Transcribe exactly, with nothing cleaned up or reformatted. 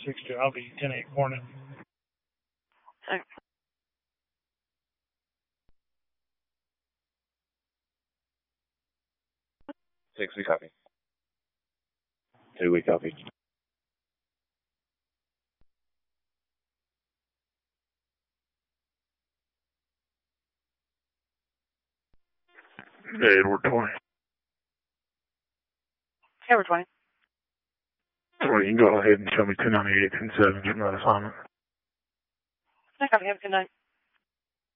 six two. I'll be ten eight morning. Thanks. Six, we copy. Two, we copy. Edward twenty. Edward twenty. Well, you can go ahead and show me two ninety-eight, ten seven, get my assignment. I copy. Have a good night.